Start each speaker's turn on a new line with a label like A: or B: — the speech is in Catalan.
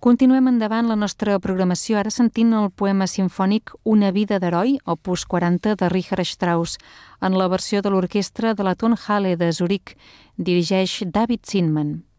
A: Continuem endavant la nostra programació, ara sentint el poema simfònic Una vida d'heroi, opus 40 de Richard Strauss, en la versió de l'orquestra de la Tonhalle de Zuric, dirigeix David Zinman.